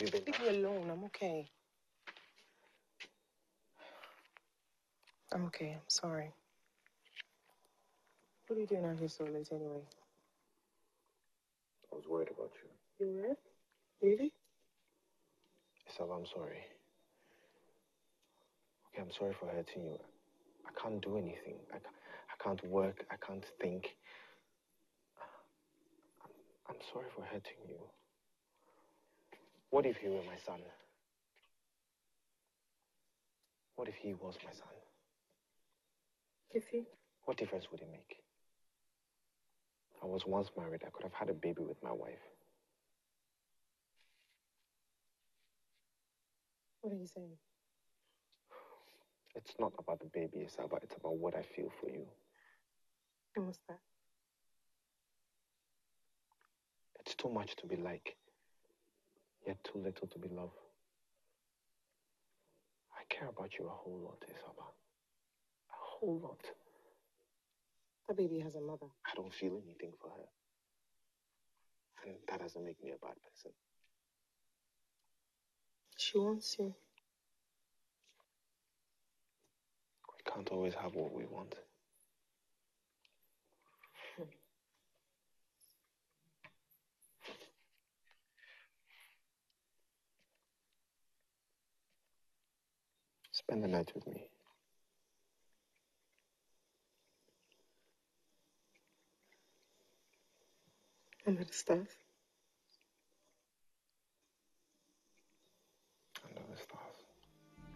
you been? Leave me alone. I'm okay. I'm okay. I'm sorry. What are you doing out here so late anyway? I was worried about you. You were? Really? Isabel, I'm sorry. Okay, I'm sorry for hurting you. I can't do anything. I can't work. I can't think. I'm sorry for hurting you. What if he were my son? What if he was my son? If he? What difference would it make? I was once married. I could have had a baby with my wife. What are you saying? It's not about the baby, it's about what I feel for you. And what's that? It's too much to be like, yet too little to be loved. I care about you a whole lot, Isaba. A whole lot. That baby has a mother. I don't feel anything for her. And that doesn't make me a bad person. She wants you. We can't always have what we want. Spend the night with me. And that stuff.